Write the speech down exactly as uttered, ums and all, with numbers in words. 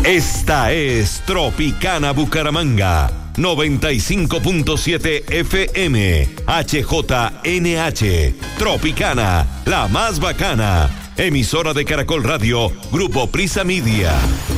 Esta es Tropicana Bucaramanga, noventa y cinco punto siete F M, H J N H, Tropicana, la más bacana, emisora de Caracol Radio, Grupo Prisa Media.